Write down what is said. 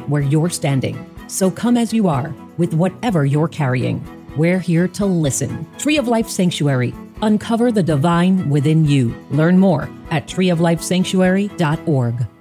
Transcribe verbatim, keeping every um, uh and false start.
where you're standing. So come as you are, with whatever you're carrying. We're here to listen. Tree of Life Sanctuary. Uncover the divine within you. Learn more at tree of life sanctuary dot org.